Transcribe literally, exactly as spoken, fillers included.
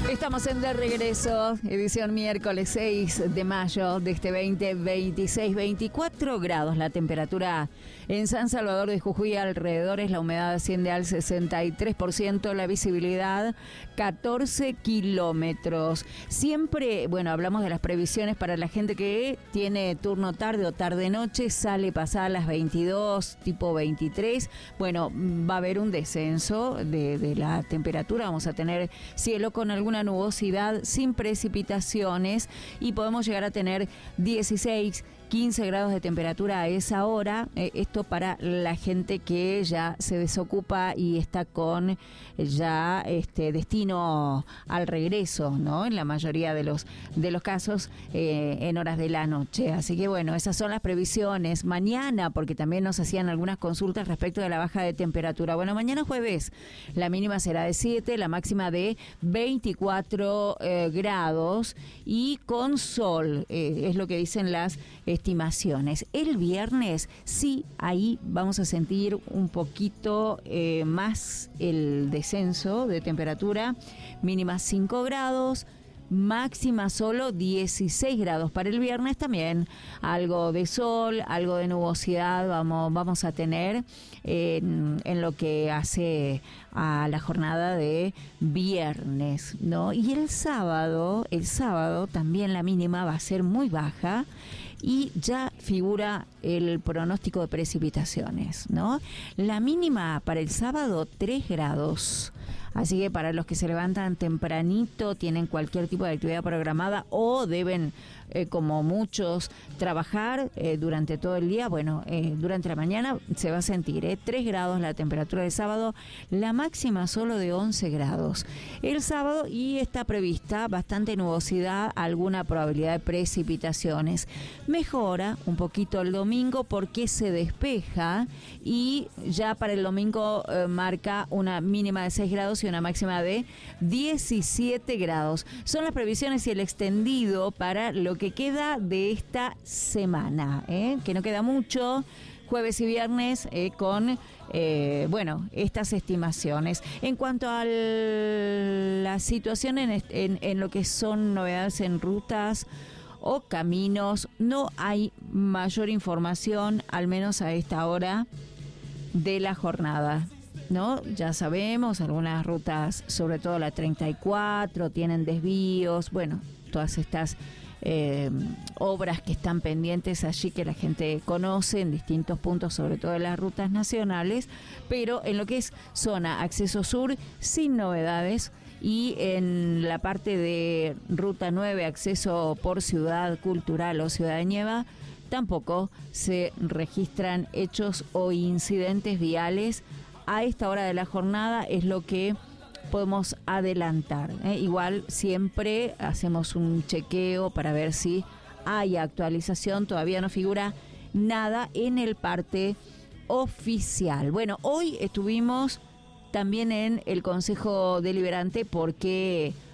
Estamos en De Regreso, edición miércoles seis de mayo de este veinte veintiséis, veinticuatro grados la temperatura en San Salvador de Jujuy, alrededores, la humedad asciende al sesenta y tres por ciento, la visibilidad catorce kilómetros. Siempre, bueno, hablamos de las previsiones para la gente que tiene turno tarde o tarde-noche, sale pasada las veintidós, tipo veintitrés, bueno, va a haber un descenso de, de la temperatura, vamos a tener cielo con alguna nubosidad sin precipitaciones y podemos llegar a tener dieciséis, quince grados de temperatura a esa hora. Eh, esto para la gente que ya se desocupa y está con ya este destino al regreso, ¿no? En la mayoría de los de los casos eh, en horas de la noche. Así que bueno, esas son las previsiones. Mañana, porque también nos hacían algunas consultas respecto de la baja de temperatura. Bueno, mañana jueves la mínima será de siete, la máxima de veinticuatro eh, grados y con sol, eh, es lo que dicen las estimaciones. El viernes sí, ahí vamos a sentir un poquito eh, más el descenso de temperatura, mínima cinco grados, máxima solo dieciséis grados. Para el viernes también algo de sol, algo de nubosidad vamos, vamos a tener en, en lo que hace a la jornada de viernes, ¿no? Y el sábado, el sábado también la mínima va a ser muy baja y ya figura el pronóstico de precipitaciones, ¿no? La mínima para el sábado, tres grados. Así que para los que se levantan tempranito, tienen cualquier tipo de actividad programada o deben, eh, como muchos, trabajar eh, durante todo el día, bueno, eh, durante la mañana se va a sentir eh, tres grados la temperatura del sábado, la máxima solo de once grados. El sábado y está prevista bastante nubosidad, alguna probabilidad de precipitaciones. Mejora un poquito el domingo porque se despeja y ya para el domingo eh, marca una mínima de seis grados y una máxima de diecisiete grados. Son las previsiones y el extendido para lo que queda de esta semana, ¿eh? Que no queda mucho, jueves y viernes, eh, con, eh, bueno, estas estimaciones. En cuanto a la situación en, en, en lo que son novedades en rutas o caminos, no hay mayor información, al menos a esta hora de la jornada, ¿no? Ya sabemos, algunas rutas, sobre todo la treinta y cuatro, tienen desvíos, bueno, todas estas eh, obras que están pendientes allí que la gente conoce en distintos puntos, sobre todo en las rutas nacionales, pero en lo que es zona acceso sur, sin novedades. Y en la parte de Ruta nueve, acceso por Ciudad Cultural o Ciudad de Nieva, tampoco se registran hechos o incidentes viales. A esta hora de la jornada es lo que podemos adelantar, ¿eh? Igual siempre hacemos un chequeo para ver si hay actualización. Todavía no figura nada en el parte oficial. Bueno, hoy estuvimos también en el Consejo Deliberante porque